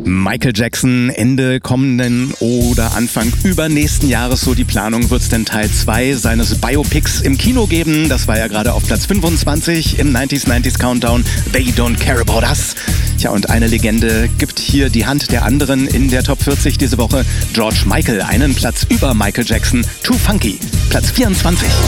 Michael Jackson Ende kommenden oder Anfang übernächsten Jahres, so die Planung, wird es denn Teil 2 seines Biopics im Kino geben. Das war ja gerade auf Platz 25 im 90s Countdown. They Don't Care About Us. Tja, und eine Legende gibt hier die Hand der anderen in der Top 40 diese Woche. George Michael, einen Platz über Michael Jackson. Too Funky, Platz 24.